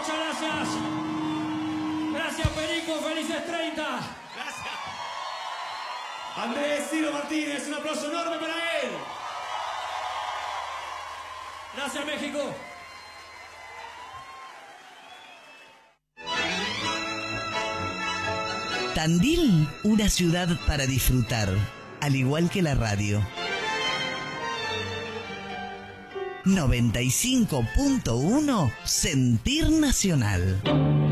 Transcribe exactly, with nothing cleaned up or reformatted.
muchas gracias. Gracias, Perico, felices treinta. Gracias. Andrés Ciro Martínez, un aplauso enorme para él. Gracias, México. Tandil, una ciudad para disfrutar, al igual que la radio. noventa y cinco punto uno Sentir Nacional.